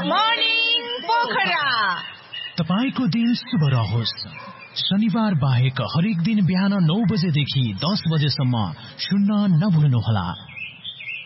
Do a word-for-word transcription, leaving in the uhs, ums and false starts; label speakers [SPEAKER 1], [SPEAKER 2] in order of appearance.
[SPEAKER 1] Morning Pokhara.
[SPEAKER 2] तपाईको दिन शुभ रहोस्। शनिबार बाहेक हरेक दिन बिहान नौ बजेदेखि दस बजेसम्म सुन्न नभुल्नुहोला।